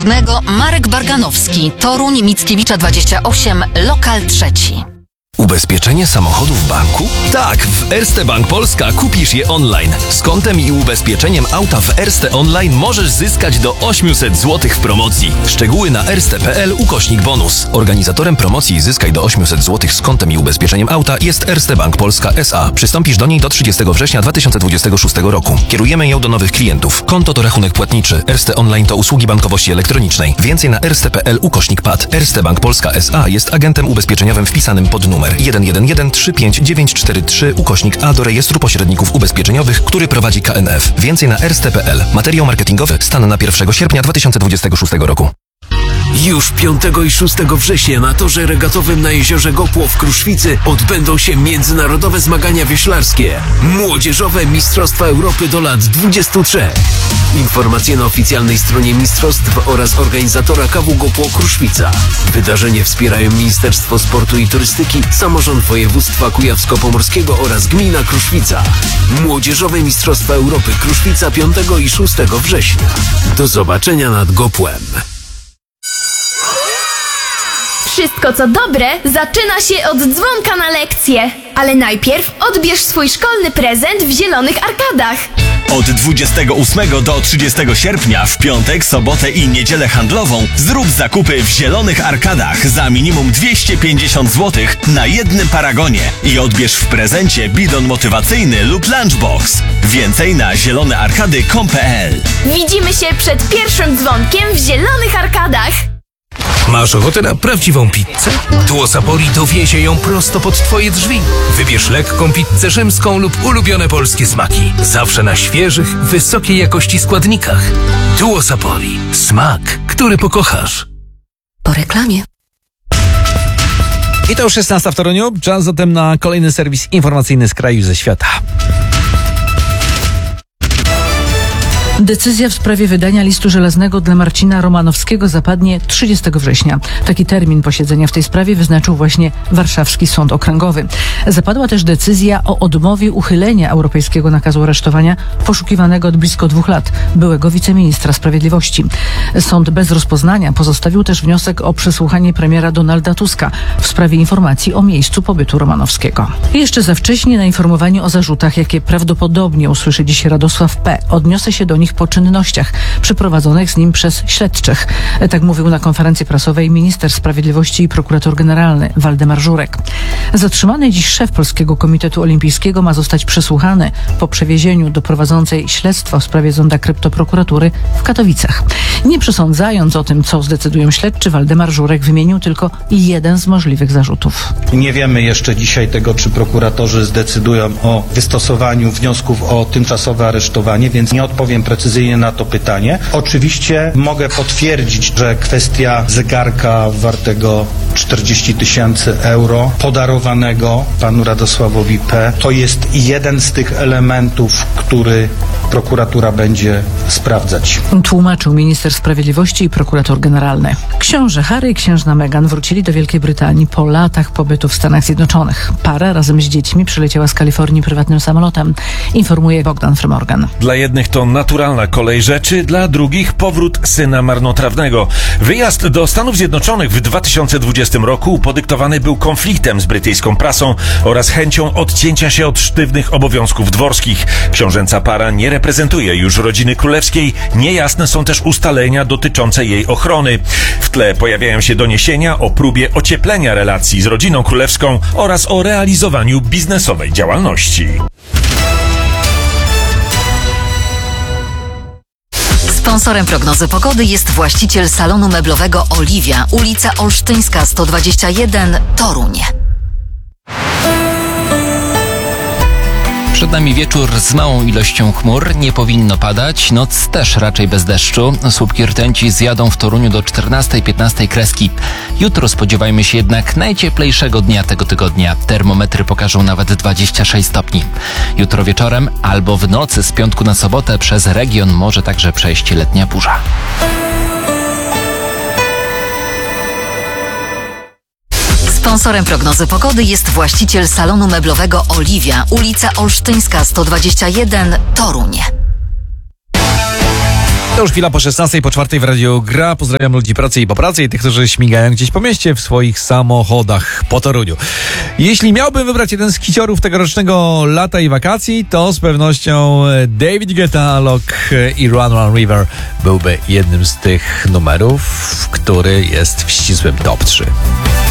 Pocztowego Marek Barganowski, Toruń, Mickiewicza 28, lokal 3. Ubezpieczenie samochodu w banku? Tak, w Erste Bank Polska kupisz je online. Z kontem i ubezpieczeniem auta w Erste Online możesz zyskać do 800 zł w promocji. Szczegóły na erste.pl/bonus. Organizatorem promocji Zyskaj do 800 zł z kontem i ubezpieczeniem auta jest Erste Bank Polska S.A. Przystąpisz do niej do 30 września 2026 roku. Kierujemy ją do nowych klientów. Konto to rachunek płatniczy. Erste Online to usługi bankowości elektronicznej. Więcej na erste.pl/pad. Erste Bank Polska S.A. jest agentem ubezpieczeniowym wpisanym pod numer 111-35943/A do rejestru pośredników ubezpieczeniowych, który prowadzi KNF. Więcej na erste.pl. Materiał marketingowy. Stan na 1 sierpnia 2026 roku. Już 5 i 6 września na torze regatowym na jeziorze Gopło w Kruszwicy odbędą się międzynarodowe zmagania wioślarskie. Młodzieżowe Mistrzostwa Europy do lat 23. Informacje na oficjalnej stronie mistrzostw oraz organizatora KW Gopło Kruszwica. Wydarzenie wspierają Ministerstwo Sportu i Turystyki, Samorząd Województwa Kujawsko-Pomorskiego oraz Gmina Kruszwica. Młodzieżowe Mistrzostwa Europy Kruszwica 5 i 6 września. Do zobaczenia nad Gopłem. Wszystko co dobre zaczyna się od dzwonka na lekcję. Ale najpierw odbierz swój szkolny prezent w Zielonych Arkadach. Od 28 do 30 sierpnia w piątek, sobotę i niedzielę handlową zrób zakupy w Zielonych Arkadach za minimum 250 zł na jednym paragonie i odbierz w prezencie bidon motywacyjny lub lunchbox. Więcej na zielonearkady.com.pl. Widzimy się przed pierwszym dzwonkiem w Zielonych Arkadach. Masz ochotę na prawdziwą pizzę? Tuo Sapori dowiezie ją prosto pod Twoje drzwi. Wybierz lekką pizzę rzymską lub ulubione polskie smaki. Zawsze na świeżych, wysokiej jakości składnikach. Tuo Sapori. Smak, który pokochasz. Po reklamie. I to już 16 w Toruniu. Czas zatem na kolejny serwis informacyjny z kraju i ze świata. Decyzja w sprawie wydania listu żelaznego dla Marcina Romanowskiego zapadnie 30 września. Taki termin posiedzenia w tej sprawie wyznaczył właśnie Warszawski Sąd Okręgowy. Zapadła też decyzja o odmowie uchylenia europejskiego nakazu aresztowania poszukiwanego od blisko 2 lat byłego wiceministra sprawiedliwości. Sąd bez rozpoznania pozostawił też wniosek o przesłuchanie premiera Donalda Tuska w sprawie informacji o miejscu pobytu Romanowskiego. I jeszcze za wcześnie na informowaniu o zarzutach, jakie prawdopodobnie usłyszy dziś Radosław P. Odniosę się do nich po czynnościach przeprowadzonych z nim przez śledczych. Tak mówił na konferencji prasowej minister sprawiedliwości i prokurator generalny Waldemar Żurek. Zatrzymany dziś szef Polskiego Komitetu Olimpijskiego ma zostać przesłuchany po przewiezieniu do prowadzącej śledztwo w sprawie zonda kryptoprokuratury w Katowicach. Nie przesądzając o tym, co zdecydują śledczy, Waldemar Żurek wymienił tylko jeden z możliwych zarzutów. Nie wiemy jeszcze dzisiaj tego, czy prokuratorzy zdecydują o wystosowaniu wniosków o tymczasowe aresztowanie, więc nie odpowiem precyzyjnie na to pytanie. Oczywiście mogę potwierdzić, że kwestia zegarka wartego 40 000 euro podarowanego panu Radosławowi P. to jest jeden z tych elementów, który prokuratura będzie sprawdzać. Tłumaczył minister sprawiedliwości i prokurator generalny. Książę Harry i księżna Meghan wrócili do Wielkiej Brytanii po latach pobytu w Stanach Zjednoczonych. Para razem z dziećmi przyleciała z Kalifornii prywatnym samolotem, informuje Bogdan Frymorgan. Dla jednych to naturalna kolej rzeczy, dla drugich powrót syna marnotrawnego. Wyjazd do Stanów Zjednoczonych w 2020 roku podyktowany był konfliktem z brytyjską prasą oraz chęcią odcięcia się od sztywnych obowiązków dworskich. Książęca para nie reprezentuje już rodziny królewskiej, niejasne są też ustalenia dotyczące jej ochrony. W tle pojawiają się doniesienia o próbie ocieplenia relacji z rodziną królewską oraz o realizowaniu biznesowej działalności. Sponsorem prognozy pogody jest właściciel salonu meblowego Oliwia, ulica Olsztyńska 121, Toruń. Przed nami wieczór z małą ilością chmur, nie powinno padać, noc też raczej bez deszczu. Słupki rtęci zjadą w Toruniu do 14-15 kreski. Jutro spodziewajmy się jednak najcieplejszego dnia tego tygodnia. Termometry pokażą nawet 26 stopni. Jutro wieczorem albo w nocy z piątku na sobotę przez region może także przejść letnia burza. Sponsorem prognozy pogody jest właściciel salonu meblowego Oliwia, ulica Olsztyńska 121, Toruń. To już chwila po 16, po 4 w Radiu Gra. Pozdrawiam ludzi pracy i po pracy i tych, którzy śmigają gdzieś po mieście w swoich samochodach po Toruniu. Jeśli miałbym wybrać jeden z hiciorów tegorocznego lata i wakacji, to z pewnością David Guetta, Lock i Run Run River byłby jednym z tych numerów, który jest w ścisłym top 3.